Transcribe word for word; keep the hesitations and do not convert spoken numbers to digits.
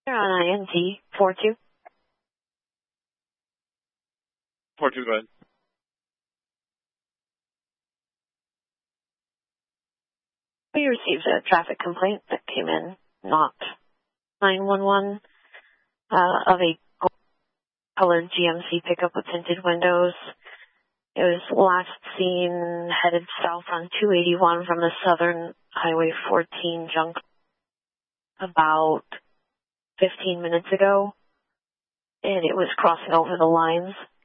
You're on I N T four two. four two, go ahead. We received a traffic complaint that came in, not nine one one, uh, of a colored G M C pickup with tinted windows. It was last seen headed south on two eighty-one from the Southern Highway fourteen junction about fifteen minutes ago, and it was crossing over the lines